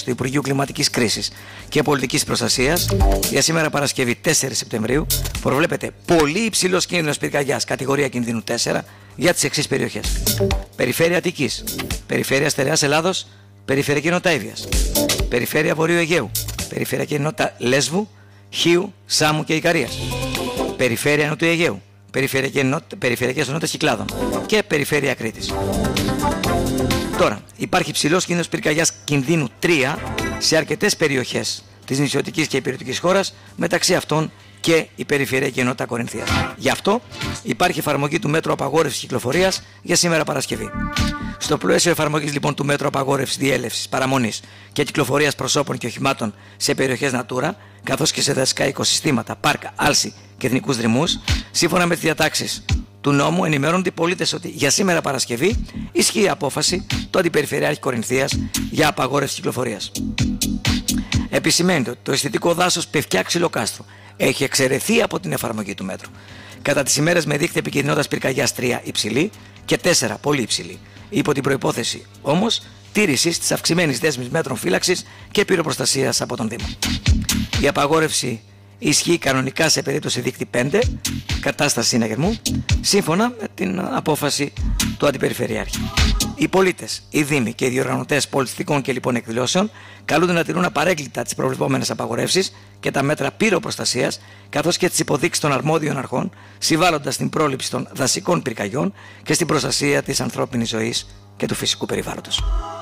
του Υπουργείου Κλιματικής Κρίσης και Πολιτικής Προστασίας, για σήμερα Παρασκευή 4 Σεπτεμβρίου προβλέπεται πολύ υψηλός κίνδυνος πυρκαγιάς, κατηγορία κινδύνου 4, για τις εξής περιοχές: Περιφέρεια Αττικής, Περιφέρεια Στερεάς Ελλάδος, Περιφερειακή Νότα Εύβοιας, Περιφέρεια Βορείου Αιγαίου, Περιφερειακή Νότα Λέσβου, Χίου, Σάμου και Ικαρίας, Περιφέρεια Νότου Αιγαίου, Περιφερειακές Νότες Κυκλάδων και Περιφέρεια Κρήτης. Τώρα, υπάρχει ψηλός κίνδυνος πυρκαγιάς κινδύνου 3 σε αρκετές περιοχές της νησιωτικής και υπηρετικής χώρας, μεταξύ αυτών και η Περιφερειακή Ενότητα Κορινθίας. Γι' αυτό υπάρχει εφαρμογή του μέτρου απαγόρευσης κυκλοφορίας για σήμερα Παρασκευή. Στο πλαίσιο εφαρμογής λοιπόν του μέτρου απαγόρευσης διέλευσης, παραμονής και κυκλοφορίας προσώπων και οχημάτων σε περιοχές Natura, καθώς και σε δασικά οικοσυστήματα, πάρκα, άλση και εθνικούς δρυμούς, σύμφωνα με τις διατάξεις του νόμου, ενημερώνονται οι πολίτες ότι για σήμερα Παρασκευή ισχύει η απόφαση του Αντιπεριφερειάρχη Κορινθίας για απαγόρευση κυκλοφορίας. Επισημαίνεται ότι το αισθητικό δάσος Πευκιά Ξυλοκάστρου έχει εξαιρεθεί από την εφαρμογή του μέτρου κατά τις ημέρες με δείκτη επικινδυνότητας πυρκαγιάς 3 υψηλή και 4 πολύ υψηλή, υπό την προϋπόθεση όμως τήρησης της αυξημένης δέσμης μέτρων φύλαξης και πυροπροστασίας από τον Δήμο. Η απαγόρευση ισχύει κανονικά σε περίπτωση δείκτη 5, κατάσταση συναγερμού, σύμφωνα με την απόφαση του Αντιπεριφερειάρχη. Οι πολίτες, οι δήμοι και οι διοργανωτές πολιτιστικών και λοιπόν εκδηλώσεων καλούνται να τηρούν απαρέγκλητα τις προβλεπόμενες απαγορεύσεις και τα μέτρα πυροπροστασίας, καθώς και τις υποδείξεις των αρμόδιων αρχών, συμβάλλοντας στην πρόληψη των δασικών πυρκαγιών και στην προστασία της ανθρώπινης ζωής και του φυσικού περιβάλλοντος.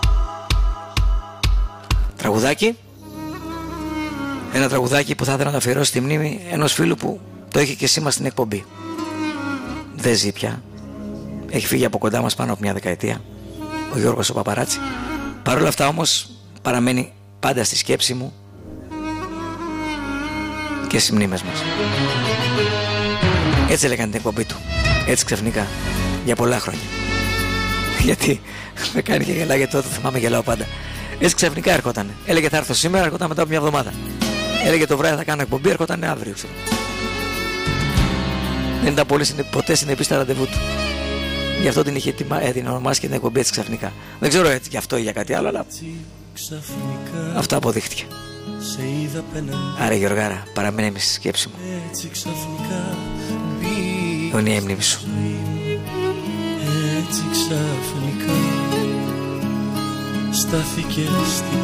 Τραγουδάκι. Ένα τραγουδάκι που θα ήθελα να αφιερώσω στη μνήμη ενός φίλου που το είχε και σήμερα στην εκπομπή. Δεν ζει πια. Έχει φύγει από κοντά μας πάνω από μια δεκαετία. Ο Γιώργος ο Παπαράτσι. Παρ' όλα αυτά όμως παραμένει πάντα στη σκέψη μου και στις μνήμες μας. Έτσι έλεγαν την εκπομπή του. Έτσι ξαφνικά. Για πολλά χρόνια. Γιατί με κάνει και γελά, γιατί τότε θυμάμαι γελάω πάντα. Έτσι ξαφνικά έρχονταν. Έλεγε θα έρθω σήμερα, έρχονταν μετά από μια εβδομάδα. Έλεγε το βράδυ θα κάνω εκπομπή, έρχονταν αύριο. Ξέρω. Δεν ήταν ποτέ συνεπή στα ραντεβού του. Γι' αυτό την είχε την ονομάσει και την εκπομπή έτσι ξαφνικά. Δεν ξέρω έτσι γι' αυτό ή για κάτι άλλο, αλλά αυτό αποδείχτηκε. Άρα Γιωργάρα, παραμένει στη σκέψη μου. Αιωνία η μνήμη σου. Έτσι ξαφνικά στάθηκε στην